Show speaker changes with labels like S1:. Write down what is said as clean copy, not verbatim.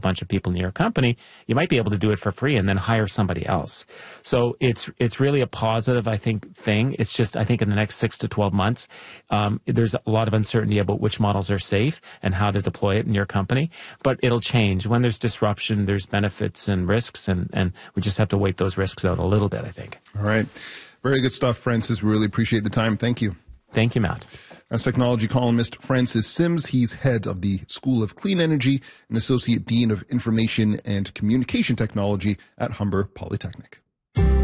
S1: bunch of people in your company, you might be able to do it for free and then hire somebody else. So it's really a positive, I think, thing. It's just, I think in the next 6 to 12 months, there's a lot of uncertainty about which models are safe and how to deploy it in your company. But it'll change. When there's disruption, there's benefits and risks, and we just have to wait those risks out a little bit, I think.
S2: All right. Very good stuff, Francis. We really appreciate the time. Thank you.
S1: Thank you, Matt.
S2: As technology columnist Francis Sims, he's head of the School of Clean Energy and Associate Dean of Information and Communication Technology at Humber Polytechnic.